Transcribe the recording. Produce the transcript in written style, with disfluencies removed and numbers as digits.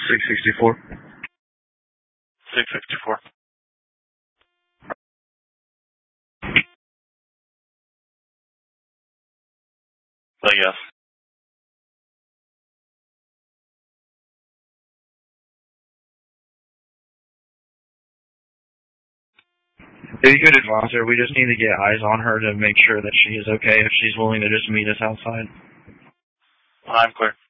664. 664. Yes. If you could advise her, we just need to get eyes on her to make sure that she is okay if she's willing to just meet us outside. I'm clear.